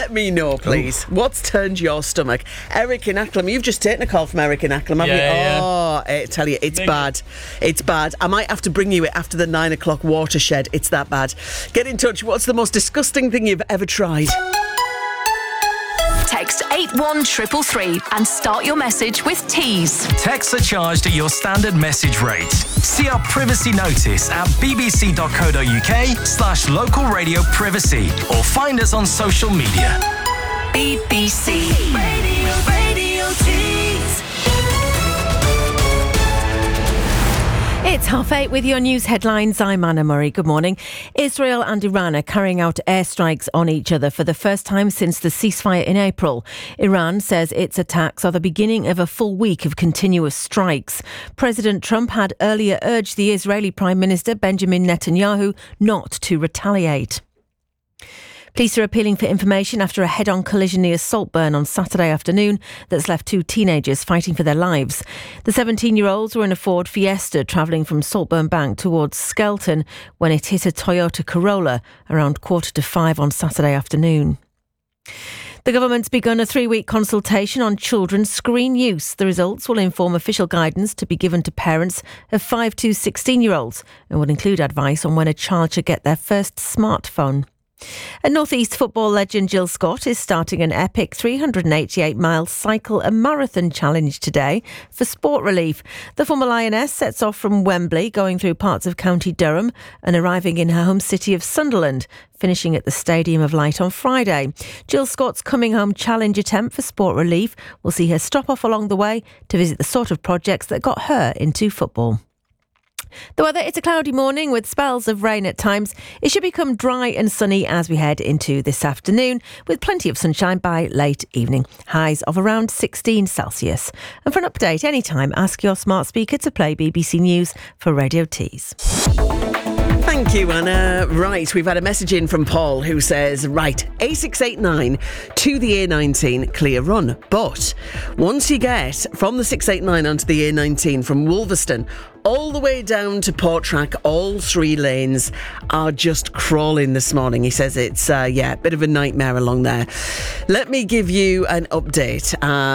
let me know, please. What's turned your stomach? Eric in Acklam, you've just taken a call from Eric in Acklam, haven't you? Yeah. Oh, I tell you, it's bad. It's bad. I might have to bring you it after the 9 o'clock watershed. It's that bad. Get in touch. What's the most disgusting thing you've ever tried? Text 81333 and start your message with Tees. Texts are charged at your standard message rate. See our privacy notice at bbc.co.uk/local radio privacy or find us on social media. BBC Radio Tees. It's 8:30 with your news headlines. I'm Anna Murray. Good morning. Israel and Iran are carrying out airstrikes on each other for the first time since the ceasefire in April. Iran says its attacks are the beginning of a full week of continuous strikes. President Trump had earlier urged the Israeli Prime Minister Benjamin Netanyahu not to retaliate. Police are appealing for information after a head-on collision near Saltburn on Saturday afternoon that's left 2 teenagers fighting for their lives. The 17-year-olds were in a Ford Fiesta travelling from Saltburn Bank towards Skelton when it hit a Toyota Corolla around 4:45 on Saturday afternoon. The government's begun a 3-week consultation on children's screen use. The results will inform official guidance to be given to parents of 5 to 16-year-olds and will include advice on when a child should get their first smartphone. And North East football legend Jill Scott is starting an epic 388-mile cycle and marathon challenge today for Sport Relief. The former Lioness sets off from Wembley, going through parts of County Durham and arriving in her home city of Sunderland, finishing at the Stadium of Light on Friday. Jill Scott's coming home challenge attempt for Sport Relief will see her stop off along the way to visit the sort of projects that got her into football. The weather, it's a cloudy morning with spells of rain at times. It should become dry and sunny as we head into this afternoon, with plenty of sunshine by late evening. Highs of around 16 Celsius. And for an update anytime, ask your smart speaker to play BBC News for Radio Tees. Thank you, Anna. Right, we've had a message in from Paul who says, right, A689 to the A19, clear run. But once you get from the 689 onto the A19 from Wolverston all the way down to Portrack, all 3 lanes are just crawling this morning. He says it's, a bit of a nightmare along there. Let me give you an update.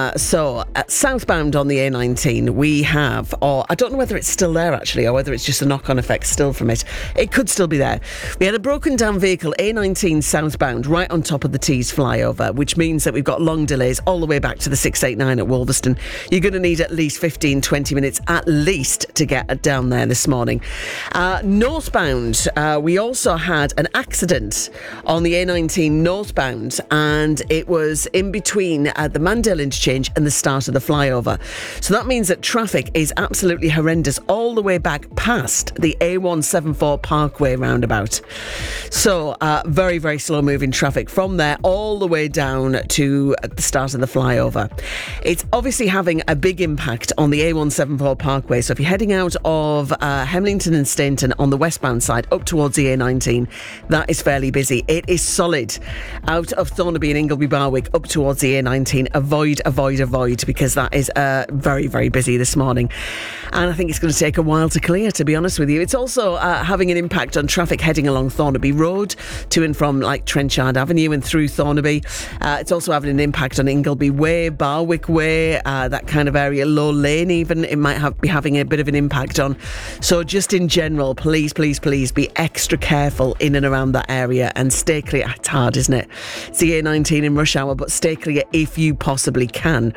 Southbound on the A19, we have, or I don't know whether it's still there actually, or whether it's just a knock-on effect still from it. It could still be there. We had a broken down vehicle, A19 southbound, right on top of the Tees flyover, which means that we've got long delays all the way back to the 689 at Wolverston. You're going to need at least 15-20 minutes at least to get down there this morning. Northbound, we also had an accident on the A19 northbound, and it was in between the Mandale interchange and the start of the flyover. So that means that traffic is absolutely horrendous all the way back past the A174 Parkway roundabout. So very, very slow moving traffic from there all the way down to the start of the flyover. It's obviously having a big impact on the A174 Parkway. So if you're heading out of Hemlington and Stainton on the westbound side up towards the A19, that is fairly busy. It is solid out of Thornaby and Ingleby Barwick up towards the A19. Avoid, because that is very, very busy this morning. And I think it's going to take a while to clear, to be honest with you. It's also having an impact on traffic heading along Thornaby Road to and from like Trenchard Avenue and through Thornaby. It's also having an impact on Ingleby Way, Barwick Way, that kind of area, Low Lane even. It might be having a bit of an impact on. So just in general, please be extra careful in and around that area and stay clear. It's hard, isn't it? It's the A19 in rush hour, but stay clear if you possibly can.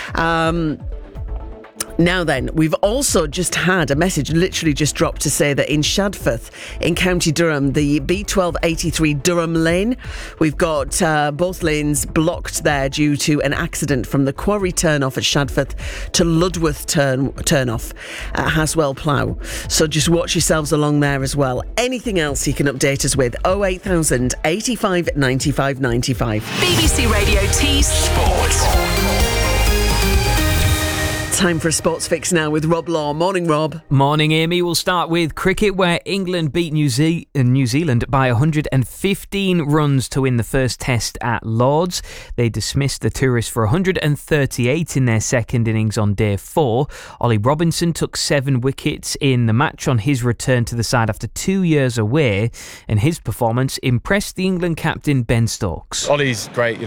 Now then, we've also just had a message literally just dropped to say that in Shadforth in County Durham, the B1283 Durham lane, we've got both lanes blocked there due to an accident from the Quarry turn-off at Shadforth to Ludworth turn-off at Haswell Plough. So just watch yourselves along there as well. Anything else you can update us with? 08000 85 95 95. BBC Radio Tees Sports. Time for a sports fix now with Rob Law. Morning, Rob. Morning, Amy. We'll start with cricket, where England beat New Zealand by 115 runs to win the first test at Lord's. They dismissed the tourists for 138 in their second innings on day 4. Ollie Robinson took 7 wickets in the match on his return to the side after 2 years away, and his performance impressed the England captain Ben Stokes. Ollie's great.